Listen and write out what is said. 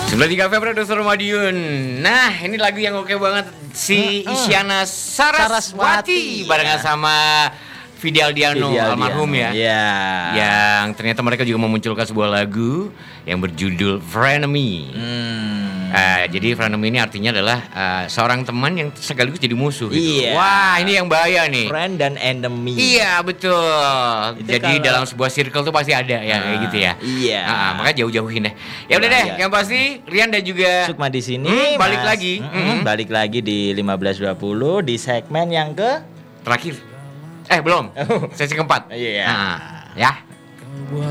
93 Februari Produser Madiun. Nah, ini lagu yang oke banget. Si Isyana Saraswati barengan sama Vidi Aldiano almarhum ya. Iya. Yang ternyata mereka juga memunculkan sebuah lagu yang berjudul Frenemy. Jadi Frenemy ini artinya adalah seorang teman yang sekaligus jadi musuh gitu. Iya. Wah, ini yang bahaya nih. Friend dan enemy. Iya, betul. Itu Jadi kalau dalam sebuah circle tuh pasti ada ya kayak gitu ya. Iya. Makanya jauh-jauhin deh. Ya udah deh, yang pasti Rian dan juga Sukma di sini. balik Mas. lagi. Balik lagi di 15.20 di segmen yang ke Terakhir. Belum. Sesi keempat. Iya. Ya.